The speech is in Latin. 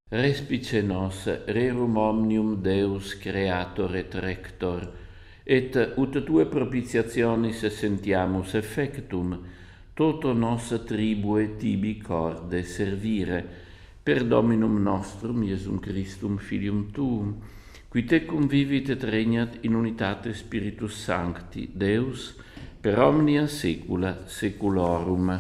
Respice nos, rerum omnium Deus creator et rector, et ut tue propitiationis sentiamus effectum, toto nos tribue tibi corde servire, per Dominum nostrum, Iesum Christum, Filium Tuum, qui tecum vivit et regnat in unitate Spiritus Sancti, Deus, per omnia saecula saeculorum.